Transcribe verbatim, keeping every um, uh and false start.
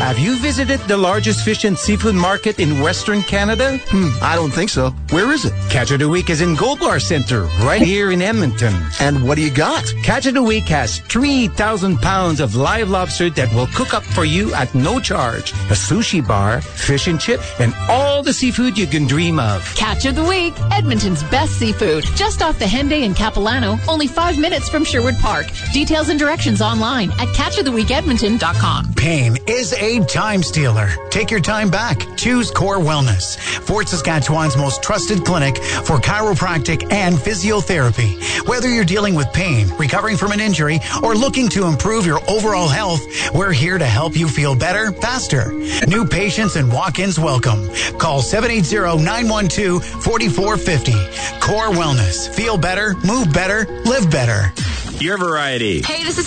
Have you visited the largest fish and seafood market in Western Canada? Hmm, I don't think so. Where is it? Catch of the Week is in Gold Bar Center, right here in Edmonton. And what do you got? Catch of the Week has three thousand pounds of live lobster that will cook up for you at no charge. A sushi bar, fish and chip, and all the seafood you can dream of. Catch of the Week, Edmonton's best seafood. Just off the Henday in Capilano, only five minutes from Sherwood Park. Details and directions online at catch of the week edmonton dot com. Pain is a time stealer. Take your time back. Choose Core Wellness, Fort Saskatchewan's most trusted clinic for chiropractic and physiotherapy. Whether you're dealing with pain, recovering from an injury, or looking to improve your overall health, we're here to help you feel better, faster. New patients and walk-ins welcome. Call seven eight zero, nine one two, four four five zero. Core Wellness. Feel better, move better, live better. Your variety. Hey, this is